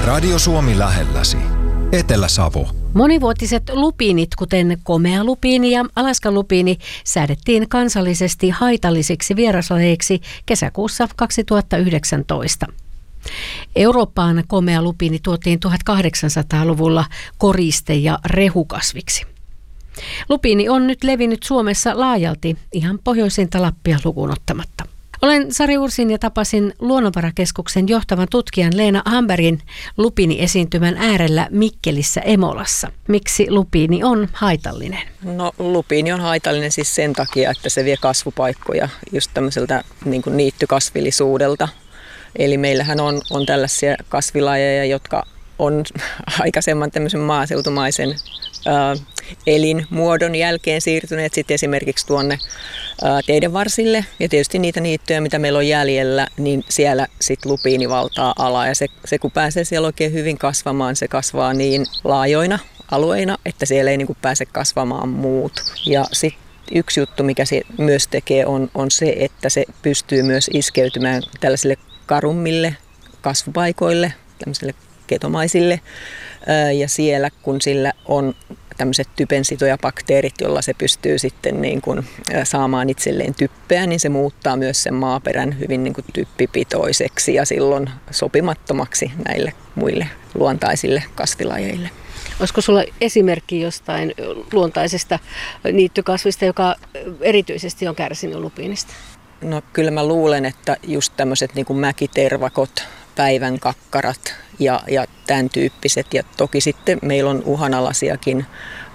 Radio Suomi lähelläsi. Etelä-Savo. Monivuotiset lupiinit, kuten komealupiini ja alaskalupiini, säädettiin kansallisesti haitallisiksi vieraslajeiksi kesäkuussa 2019. Eurooppaan komealupiini tuotiin 1800-luvulla koriste- ja rehukasviksi. Lupiini on nyt levinnyt Suomessa laajalti, ihan pohjoisinta Lappia lukuun ottamatta. Olen Sari Ursin ja tapasin Luonnonvarakeskuksen johtavan tutkijan Leena Hambergin lupiini-esiintymän äärellä Mikkelissä Emolassa. Miksi lupiini on haitallinen? No lupiini on haitallinen siis sen takia, että se vie kasvupaikkoja just tämmöiseltä niin kuin niittykasvillisuudelta. Eli meillähän on tällaisia kasvilajeja, jotka on aikaisemman tämmöisen maaseutumaisen elinmuodon jälkeen siirtyneet sitten esimerkiksi tuonne teiden varsille. Ja tietysti niitä niittyjä, mitä meillä on jäljellä, niin siellä sitten lupiini valtaa alaa. Ja se kun pääsee siellä oikein hyvin kasvamaan, se kasvaa niin laajoina alueina, että siellä ei niin kuin pääse kasvamaan muut. Ja sitten yksi juttu, mikä se myös tekee, on se, että se pystyy myös iskeytymään tällaisille karummille kasvupaikoille, tämmöisille ketomaisille. Ja siellä, kun sillä on tämmöiset typensitojabakteerit, jolla se pystyy sitten niin kuin saamaan itselleen typpeä, niin se muuttaa myös sen maaperän hyvin niin kuin typpipitoiseksi ja silloin sopimattomaksi näille muille luontaisille kasvilajeille. Olisiko sulla esimerkki jostain luontaisesta niittykasvista, joka erityisesti on kärsinyt lupiinista? No kyllä mä luulen, että just tämmöiset niin kuin mäkitervakot, päivänkakkarat ja tämän tyyppiset. Ja toki sitten meillä on uhanalaisiakin